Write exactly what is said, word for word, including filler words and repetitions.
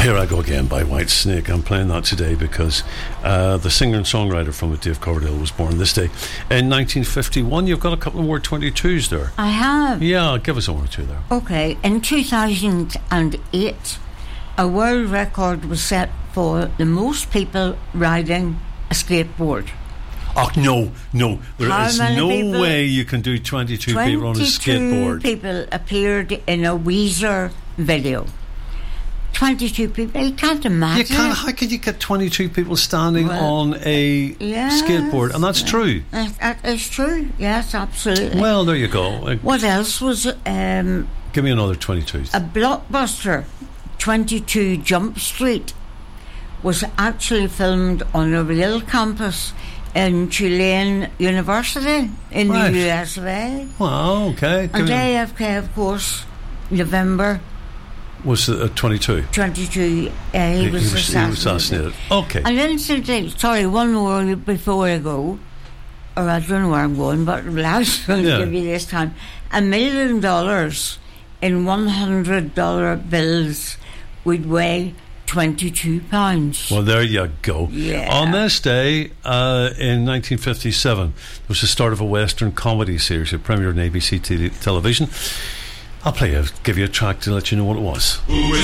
Here I Go Again by Whitesnake. I'm playing that today because uh, the singer and songwriter from it, Dave Coverdale, was born this day in nineteen fifty-one. You've got a couple more twenty-twos there. I have. Yeah, give us one or two there. Okay, in two thousand eight, a world record was set for the most people riding a skateboard. Oh, no, no. There How is many no people? way you can do twenty-two people on a skateboard. twenty-two people appeared in a Weezer video. twenty-two people, you can't imagine. You can't, how could you get twenty-two people standing Well, on a yes, skateboard? And that's true. Uh, that is true, yes, absolutely. Well, there you go. Uh, What else was um, Give me another twenty-twos. a blockbuster? twenty-two Jump Street was actually filmed on a real campus in Tulane University in Right. the U S of A. Wow, okay. Give And me a- A F K, of course, November was it a twenty-two? twenty-two, uh, he, He, he was was, he was assassinated. assassinated. Okay. And incidentally, sorry, one more before I go, or I don't know where I'm going, but I was going to Yeah. give you this time. A million dollars in one hundred dollar bills would weigh twenty-two pounds. Well, there you go. Yeah. On this day, uh, in nineteen fifty-seven, there was the start of a Western comedy series that premiered on A B C te- television. I'll play you, give you a track to let you know what it was. Who is